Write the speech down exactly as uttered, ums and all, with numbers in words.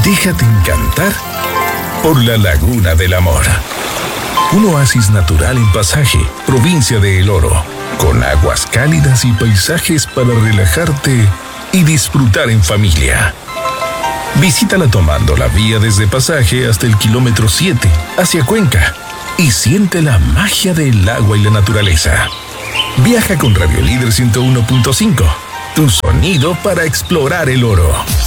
Déjate encantar por la Laguna del Amor. Un oasis natural en Pasaje, provincia de El Oro, con aguas cálidas y paisajes para relajarte y disfrutar en familia. Visítala tomando la vía desde Pasaje hasta el kilómetro siete, hacia Cuenca, y siente la magia del agua y la naturaleza. Viaja con Radio Líder ciento uno punto cinco, tu sonido para explorar El Oro.